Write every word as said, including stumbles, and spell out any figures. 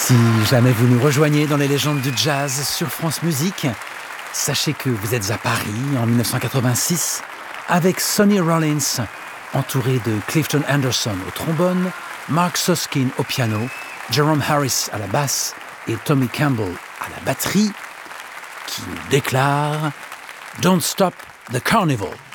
Si jamais vous nous rejoignez dans les légendes du jazz sur France Musique, sachez que vous êtes à Paris en dix-neuf cent quatre-vingt-six avec Sonny Rollins, entouré de Clifton Anderson au trombone, Mark Soskin au piano, Jerome Harris à la basse et Tommy Campbell à la batterie, qui nous déclare « Don't Stop the Carnival ».